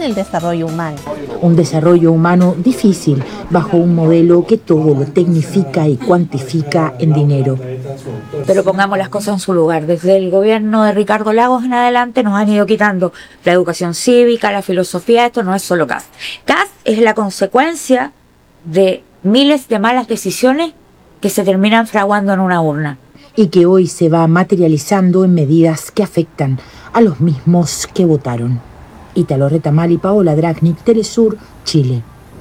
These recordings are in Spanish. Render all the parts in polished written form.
el desarrollo humano. Un desarrollo humano difícil, bajo un modelo que todo lo tecnifica y cuantifica en dinero. Pero pongamos las cosas en su lugar. Desde el gobierno de Ricardo Lagos en adelante nos han ido quitando la educación cívica, la filosofía. Esto no es solo CAS. CAS es la consecuencia de miles de malas decisiones que se terminan fraguando en una urna. Y que hoy se va materializando en medidas que afectan a los mismos que votaron. Ítalo Retamal y Paola Dragnik, Telesur, Chile.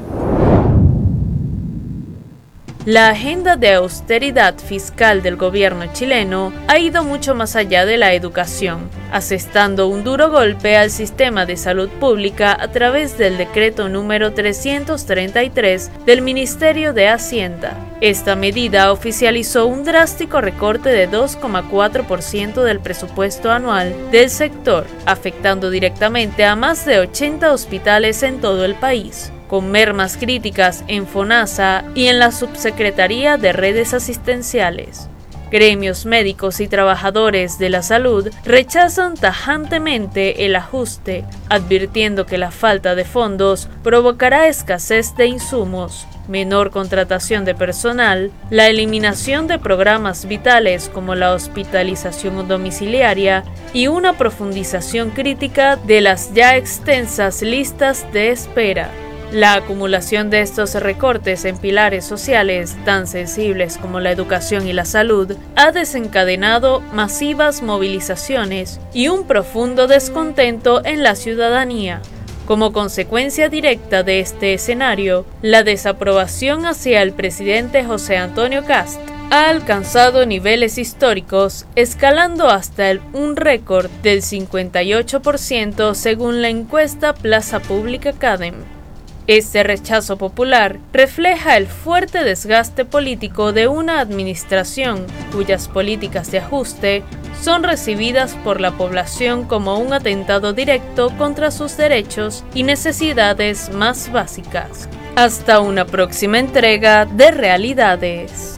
La agenda de austeridad fiscal del gobierno chileno ha ido mucho más allá de la educación, asestando un duro golpe al sistema de salud pública a través del decreto número 333 del Ministerio de Hacienda. Esta medida oficializó un drástico recorte de 2,4% del presupuesto anual del sector, afectando directamente a más de 80 hospitales en todo el país, con mermas críticas en FONASA y en la Subsecretaría de Redes Asistenciales. Gremios médicos y trabajadores de la salud rechazan tajantemente el ajuste, advirtiendo que la falta de fondos provocará escasez de insumos, menor contratación de personal, la eliminación de programas vitales como la hospitalización domiciliaria y una profundización crítica de las ya extensas listas de espera. La acumulación de estos recortes en pilares sociales tan sensibles como la educación y la salud ha desencadenado masivas movilizaciones y un profundo descontento en la ciudadanía. Como consecuencia directa de este escenario, la desaprobación hacia el presidente José Antonio Kast ha alcanzado niveles históricos, escalando hasta un récord del 58% según la encuesta Plaza Pública Cadem. Este rechazo popular refleja el fuerte desgaste político de una administración cuyas políticas de ajuste son recibidas por la población como un atentado directo contra sus derechos y necesidades más básicas. Hasta una próxima entrega de Realidades.